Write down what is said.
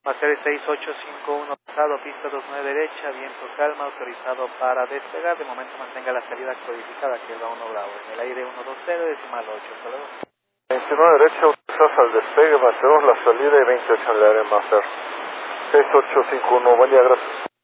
Master 6851 pasado, pista 29 derecha, viento calma, autorizado para despegar. De momento mantenga la salida codificada, que es la 1 Bravo. En el aire 120, decimal 8. Hasta luego. 29 derecha, autorizados al despegue, mantenemos la salida y 28 en el área Master 6851. Buen día, gracias.